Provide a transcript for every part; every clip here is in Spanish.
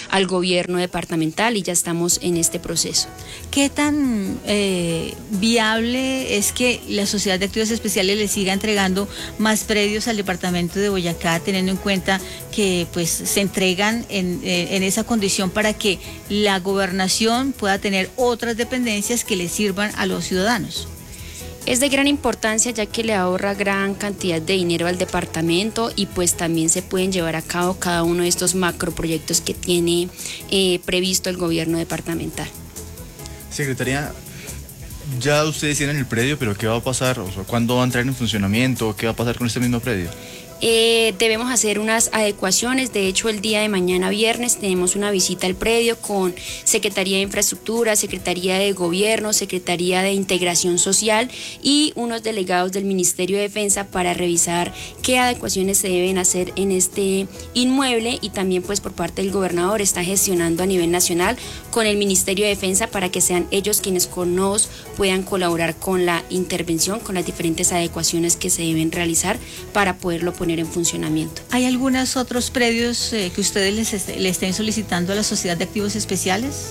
al gobierno departamental y ya estamos en este proceso. ¿Qué tan viable es que la Sociedad de Activos Especiales le siga entregando más predios al departamento de Boyacá, teniendo en cuenta que pues se entregan en esa condición para que la gobernación pueda tener otras dependencias que le sirvan a los ciudadanos? Es de gran importancia ya que le ahorra gran cantidad de dinero al departamento y pues también se pueden llevar a cabo cada uno de estos macroproyectos que tiene previsto el gobierno departamental. Secretaria, ya ustedes tienen el predio, pero ¿qué va a pasar? O sea, ¿cuándo va a entrar en funcionamiento? ¿Qué va a pasar con este mismo predio? Debemos hacer unas adecuaciones. De hecho, el día de mañana viernes tenemos una visita al predio con Secretaría de Infraestructura, Secretaría de Gobierno, Secretaría de Integración Social y unos delegados del Ministerio de Defensa para revisar qué adecuaciones se deben hacer en este inmueble, y también pues por parte del gobernador está gestionando a nivel nacional con el Ministerio de Defensa para que sean ellos quienes con nos puedan colaborar con la intervención, con las diferentes adecuaciones que se deben realizar para poderlo poner en funcionamiento. ¿Hay algunos otros predios que ustedes le estén solicitando a la Sociedad de Activos Especiales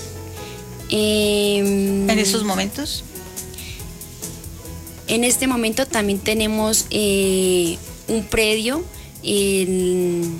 en estos momentos? En este momento también tenemos un predio en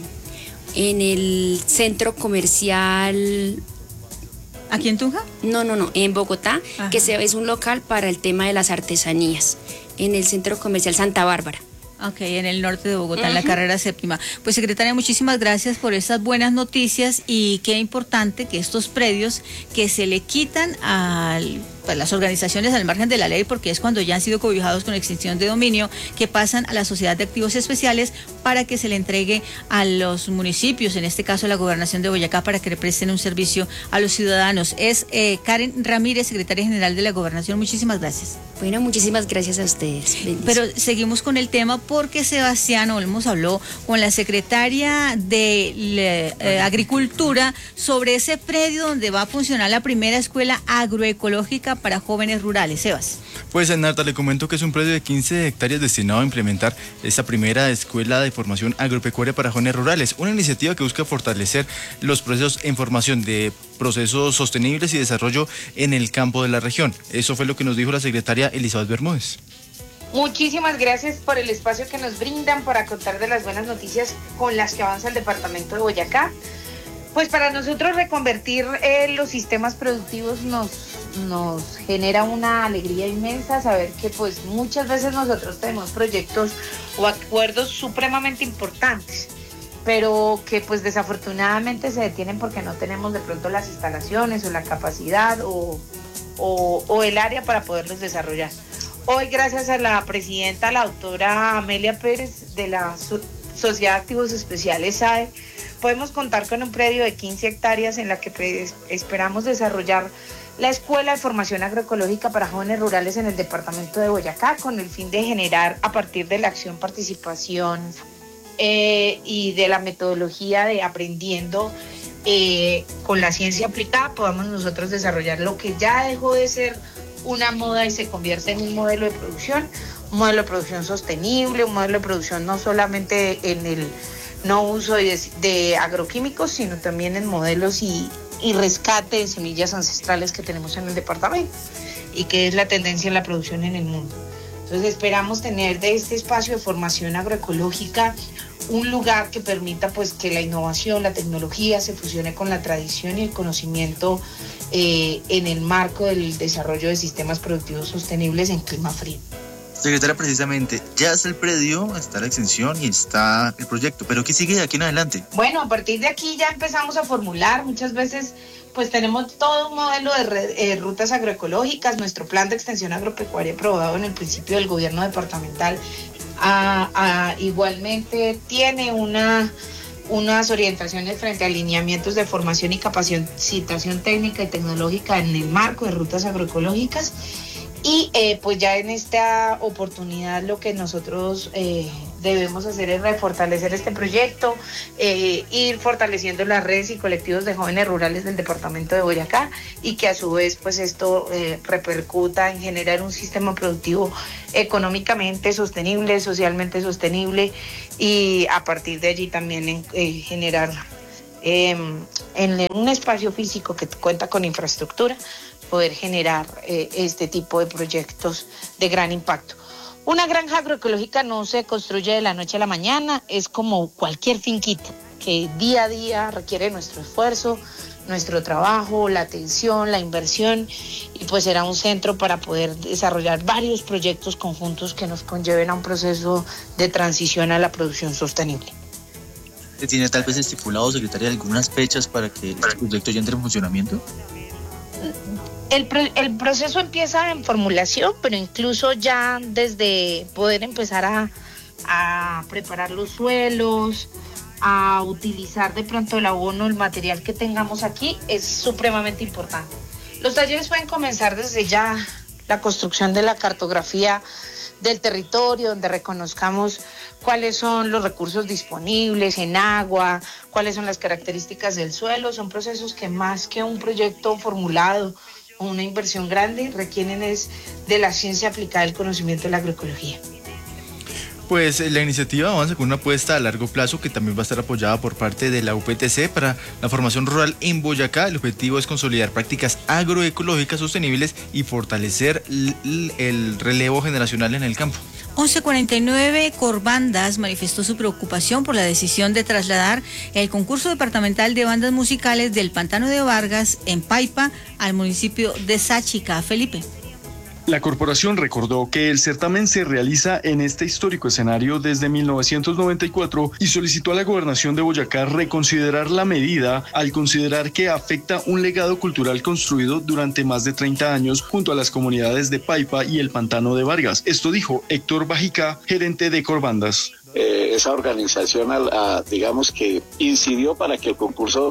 el centro comercial. ¿Aquí en Tunja? No, en Bogotá. Ajá. Que es un local para el tema de las artesanías, en el centro comercial Santa Bárbara. Ok, en el norte de Bogotá, en la carrera séptima. Pues secretaria, muchísimas gracias por estas buenas noticias, y qué importante que estos predios que se le quitan a las organizaciones al margen de la ley, porque es cuando ya han sido cobijados con extinción de dominio, que pasan a la Sociedad de Activos Especiales para que se le entregue a los municipios, en este caso a la Gobernación de Boyacá, para que le presten un servicio a los ciudadanos. Es Karen Ramírez, secretaria general de la Gobernación. Muchísimas gracias. Bueno, muchísimas gracias a ustedes. Bendición. Pero seguimos con el tema porque Sebastián Olmos habló con la secretaria de Agricultura sobre ese predio donde va a funcionar la primera escuela agroecológica para jóvenes rurales. Sebas. Pues Narta, le comento que es un predio de 15 hectáreas destinado a implementar esta primera escuela de formación agropecuaria para jóvenes rurales, una iniciativa que busca fortalecer los procesos en formación de procesos sostenibles y desarrollo en el campo de la región. Eso fue lo que nos dijo la secretaria Elizabeth Bermúdez. Muchísimas gracias por el espacio que nos brindan para contar de las buenas noticias con las que avanza el departamento de Boyacá. Pues para nosotros reconvertir los sistemas productivos nos genera una alegría inmensa saber que pues muchas veces nosotros tenemos proyectos o acuerdos supremamente importantes, pero que pues desafortunadamente se detienen porque no tenemos de pronto las instalaciones o la capacidad o el área para poderlos desarrollar. Hoy, gracias a la presidenta, la doctora Amelia Pérez de la Sociedad de Activos Especiales SAE, podemos contar con un predio de 15 hectáreas en la que esperamos desarrollar la Escuela de Formación Agroecológica para Jóvenes Rurales en el departamento de Boyacá, con el fin de generar, a partir de la acción, participación y de la metodología de aprendiendo con la ciencia aplicada, podamos nosotros desarrollar lo que ya dejó de ser una moda y se convierte en un modelo de producción sostenible, un modelo de producción no solamente en el no uso de agroquímicos, sino también en modelos y rescate de semillas ancestrales que tenemos en el departamento y que es la tendencia en la producción en el mundo. Entonces esperamos tener de este espacio de formación agroecológica un lugar que permita pues que la innovación, la tecnología se fusione con la tradición y el conocimiento en el marco del desarrollo de sistemas productivos sostenibles en clima frío. Secretaria, precisamente, ya está el predio, está la extensión y está el proyecto, pero ¿qué sigue de aquí en adelante? Bueno, a partir de aquí ya empezamos a formular, muchas veces pues tenemos todo un modelo de rutas agroecológicas, nuestro plan de extensión agropecuaria aprobado en el principio del gobierno departamental igualmente tiene unas orientaciones frente a alineamientos de formación y capacitación técnica y tecnológica en el marco de rutas agroecológicas. Y pues ya en esta oportunidad lo que nosotros debemos hacer es refortalecer este proyecto, ir fortaleciendo las redes y colectivos de jóvenes rurales del departamento de Boyacá, y que a su vez pues esto repercuta en generar un sistema productivo económicamente sostenible, socialmente sostenible, y a partir de allí también en generar en un espacio físico que cuenta con infraestructura, poder generar este tipo de proyectos de gran impacto. Una granja agroecológica no se construye de la noche a la mañana, es como cualquier finquita que día a día requiere nuestro esfuerzo, nuestro trabajo, la atención, la inversión, y pues será un centro para poder desarrollar varios proyectos conjuntos que nos conlleven a un proceso de transición a la producción sostenible. ¿Tiene tal vez estipulado, secretaria, algunas fechas para que el proyecto ya entre en funcionamiento? El proceso empieza en formulación, pero incluso ya desde poder empezar a preparar los suelos, a utilizar de pronto el abono, el material que tengamos aquí, es supremamente importante. Los talleres pueden comenzar desde ya, la construcción de la cartografía del territorio, donde reconozcamos cuáles son los recursos disponibles en agua, cuáles son las características del suelo. Son procesos que más que un proyecto formulado o una inversión grande requieren es de la ciencia aplicada al conocimiento de la agroecología. Pues la iniciativa avanza con una apuesta a largo plazo que también va a estar apoyada por parte de la UPTC para la formación rural en Boyacá. El objetivo es consolidar prácticas agroecológicas sostenibles y fortalecer el relevo generacional en el campo. 11:49, Corbandas manifestó su preocupación por la decisión de trasladar el concurso departamental de bandas musicales del Pantano de Vargas en Paipa al municipio de Sáchica. Felipe. La corporación recordó que el certamen se realiza en este histórico escenario desde 1994 y solicitó a la gobernación de Boyacá reconsiderar la medida al considerar que afecta un legado cultural construido durante más de 30 años junto a las comunidades de Paipa y el Pantano de Vargas. Esto dijo Héctor Bajica, gerente de Corbandas. Esa organización, digamos que incidió para que el concurso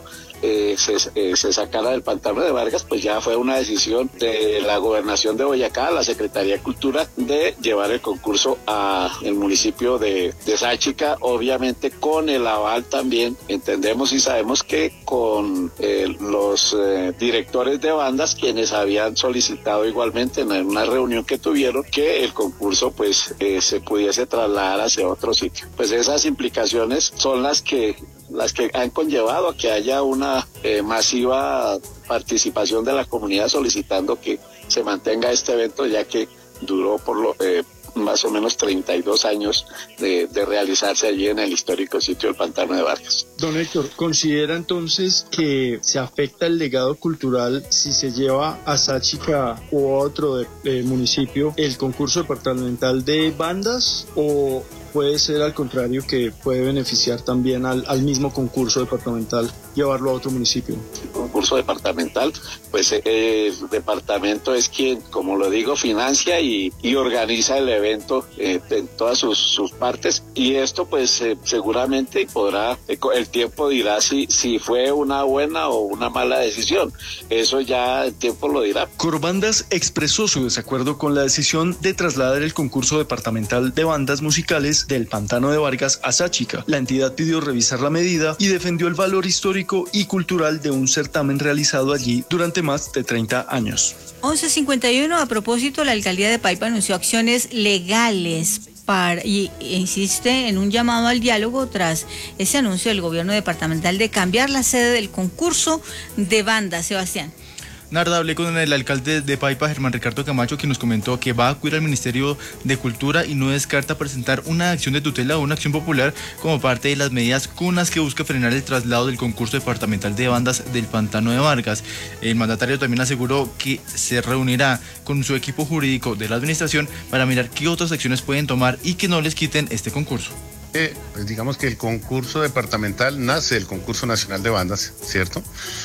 se sacara del Pantano de Vargas, pues ya fue una decisión de la gobernación de Boyacá, la Secretaría de Cultura, de llevar el concurso al municipio de Sáchica, obviamente con el aval también, entendemos y sabemos que con los directores de bandas, quienes habían solicitado igualmente en una reunión que tuvieron, que el concurso pues se pudiese trasladar hacia otro sitio. Pues esas implicaciones son las que han conllevado a que haya una masiva participación de la comunidad solicitando que se mantenga este evento, ya que duró por más o menos 32 años de realizarse allí en el histórico sitio del Pantano de Vargas. Don Héctor, ¿considera entonces que se afecta el legado cultural si se lleva a Sáchica u otro municipio el concurso departamental de bandas, o puede ser al contrario, que puede beneficiar también al mismo concurso departamental llevarlo a otro municipio? El concurso departamental, pues el departamento es quien, como lo digo, financia y organiza el evento en todas sus partes, y esto pues seguramente podrá, el tiempo dirá si fue una buena o una mala decisión. Eso ya el tiempo lo dirá. Corbandas expresó su desacuerdo con la decisión de trasladar el concurso departamental de bandas musicales del Pantano de Vargas a Sáchica. La entidad pidió revisar la medida y defendió el valor histórico y cultural de un certamen realizado allí durante más de 30 años. 11:51, a propósito, la alcaldía de Paipa anunció acciones legales y insiste en un llamado al diálogo tras ese anuncio del gobierno departamental de cambiar la sede del concurso de bandas. Sebastián. Narda, hablé con el alcalde de Paipa, Germán Ricardo Camacho, quien nos comentó que va a acudir al Ministerio de Cultura y no descarta presentar una acción de tutela o una acción popular como parte de las medidas con las que busca frenar el traslado del concurso departamental de bandas del Pantano de Vargas. El mandatario también aseguró que se reunirá con su equipo jurídico de la administración para mirar qué otras acciones pueden tomar y que no les quiten este concurso. Pues digamos que el concurso departamental nace del concurso nacional de bandas, ¿cierto?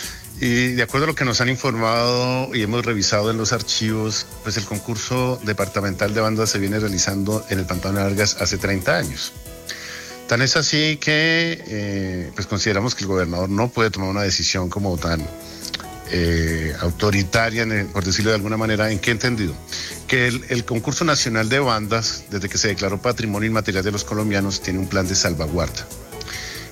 Y de acuerdo a lo que nos han informado y hemos revisado en los archivos, pues el concurso departamental de bandas se viene realizando en el Pantano de Vargas hace 30 años. Tan es así que pues consideramos que el gobernador no puede tomar una decisión como tan autoritaria, por decirlo de alguna manera. ¿En qué entendido? Que el concurso nacional de bandas, desde que se declaró Patrimonio Inmaterial de los Colombianos, tiene un plan de salvaguarda.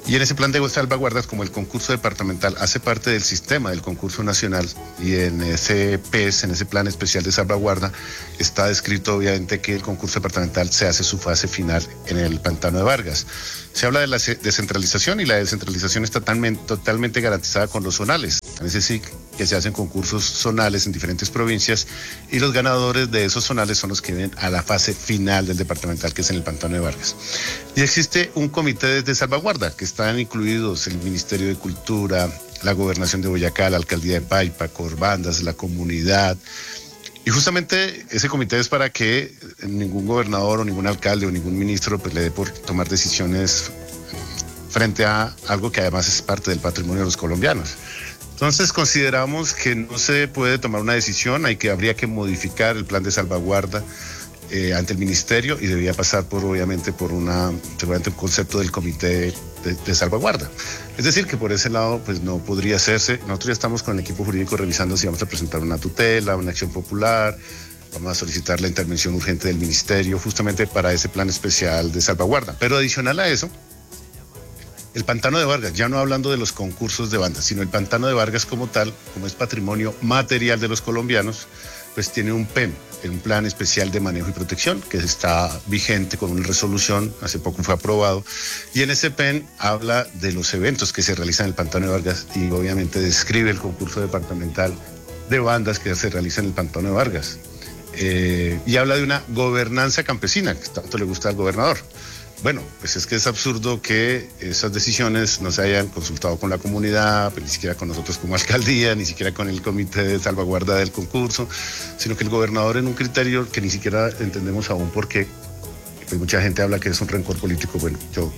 Y en ese plan de salvaguardas, como el concurso departamental hace parte del sistema del concurso nacional, y en ese PES, en ese plan especial de salvaguarda, está descrito obviamente que el concurso departamental se hace su fase final en el Pantano de Vargas. Se habla de la descentralización, y la descentralización está totalmente garantizada con los zonales. Es decir, que se hacen concursos zonales en diferentes provincias, y los ganadores de esos zonales son los que vienen a la fase final del departamental, que es en el Pantano de Vargas. Y existe un comité de salvaguarda que están incluidos el Ministerio de Cultura, la Gobernación de Boyacá, la Alcaldía de Paipa, Corbandas, la comunidad. Y justamente ese comité es para que ningún gobernador o ningún alcalde o ningún ministro pues le dé por tomar decisiones frente a algo que además es parte del patrimonio de los colombianos. Entonces consideramos que no se puede tomar una decisión, habría que modificar el plan de salvaguarda ante el ministerio, y debía pasar seguramente un concepto del comité de salvaguarda. Es decir, que por ese lado pues no podría hacerse. Nosotros ya estamos con el equipo jurídico revisando si vamos a presentar una tutela, una acción popular. Vamos a solicitar la intervención urgente del ministerio justamente para ese plan especial de salvaguarda. Pero adicional a eso, el Pantano de Vargas, ya no hablando de los concursos de bandas, sino el Pantano de Vargas como tal, como es patrimonio material de los colombianos, pues tiene un PEM, un plan especial de manejo y protección, que está vigente con una resolución, hace poco fue aprobado, y en ese PEM habla de los eventos que se realizan en el Pantano de Vargas, y obviamente describe el concurso departamental de bandas que se realiza en el Pantano de Vargas, y habla de una gobernanza campesina, que tanto le gusta al gobernador. Bueno, pues es que es absurdo que esas decisiones no se hayan consultado con la comunidad, pues ni siquiera con nosotros como alcaldía, ni siquiera con el comité de salvaguarda del concurso, sino que el gobernador, en un criterio que ni siquiera entendemos aún por qué, pues mucha gente habla que es un rencor político. Bueno, yo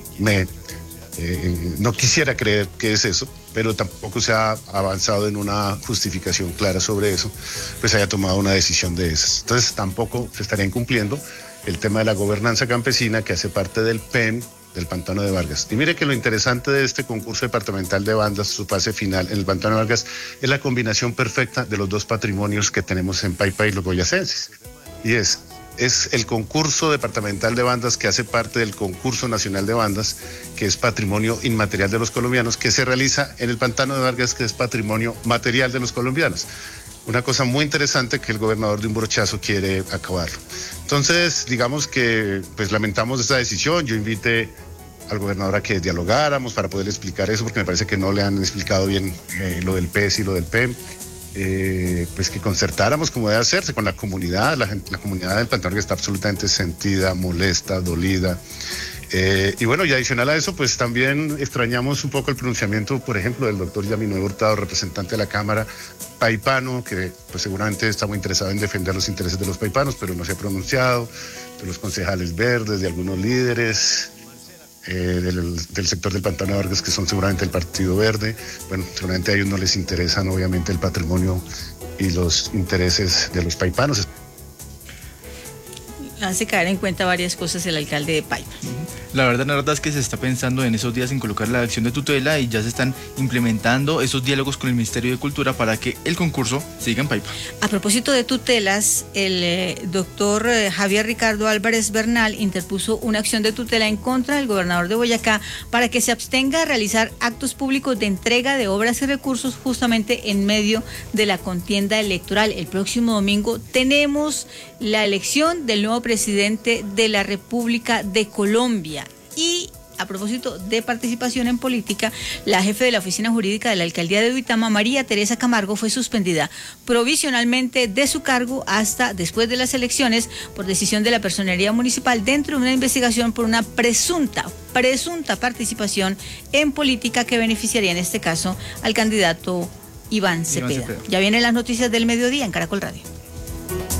no quisiera creer que es eso, pero tampoco se ha avanzado en una justificación clara sobre eso, pues haya tomado una decisión de esas. Entonces tampoco se estaría incumpliendo el tema de la gobernanza campesina, que hace parte del PEM del Pantano de Vargas. Y mire que lo interesante de este concurso departamental de bandas, su fase final en el Pantano de Vargas, es la combinación perfecta de los dos patrimonios que tenemos en Paipa y los boyacenses. Y es el concurso departamental de bandas que hace parte del concurso nacional de bandas, que es patrimonio inmaterial de los colombianos, que se realiza en el Pantano de Vargas, que es patrimonio material de los colombianos. Una cosa muy interesante que el gobernador de un brochazo quiere acabarlo. Entonces, digamos que pues lamentamos esta decisión. Yo invité al gobernador a que dialogáramos para poder explicar eso, porque me parece que no le han explicado bien lo del PES y lo del PEM. Pues que concertáramos como debe hacerse con la comunidad. La comunidad del Pantano, que está absolutamente sentida, molesta, dolida. Y bueno, y adicional a eso, pues también extrañamos un poco el pronunciamiento, por ejemplo, del doctor Yamino Hurtado, representante de la Cámara paipano, que pues seguramente está muy interesado en defender los intereses de los paipanos, pero no se ha pronunciado, de los concejales verdes, de algunos líderes del sector del Pantano de Vargas, que son seguramente el Partido Verde. Bueno, seguramente a ellos no les interesan obviamente el patrimonio y los intereses de los paipanos. Hace caer en cuenta varias cosas el alcalde de Paipa. La verdad es que se está pensando en esos días en colocar la acción de tutela, y ya se están implementando esos diálogos con el Ministerio de Cultura para que el concurso siga en Paipa. A propósito de tutelas, el doctor Javier Ricardo Álvarez Bernal interpuso una acción de tutela en contra del gobernador de Boyacá para que se abstenga de realizar actos públicos de entrega de obras y recursos justamente en medio de la contienda electoral. El próximo domingo tenemos la elección del nuevo presidente de la República de Colombia. Y a propósito de participación en política, la jefe de la oficina jurídica de la alcaldía de Duitama, María Teresa Camargo, fue suspendida provisionalmente de su cargo hasta después de las elecciones por decisión de la personería municipal, dentro de una investigación por una presunta participación en política que beneficiaría en este caso al candidato Iván Cepeda. Ya vienen las noticias del mediodía en Caracol Radio.